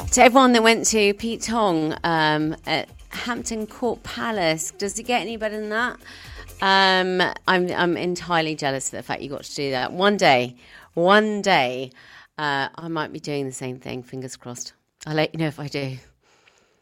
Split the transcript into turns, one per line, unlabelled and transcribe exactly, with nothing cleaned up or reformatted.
To everyone that went to Pete Tong um, at Hampton Court Palace, does it get any better than that? Um, I'm I'm entirely jealous of the fact you got to do that. One day, one day, uh, I might be doing the same thing. Fingers crossed. I'll let you know if I do.